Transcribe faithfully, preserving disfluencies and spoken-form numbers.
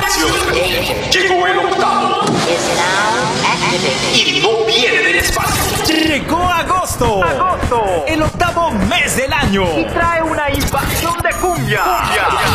Atención, llegó el octavo y no viene del espacio. Llegó agosto, agosto, el octavo mes del año, y trae una invasión de cumbia. cumbia.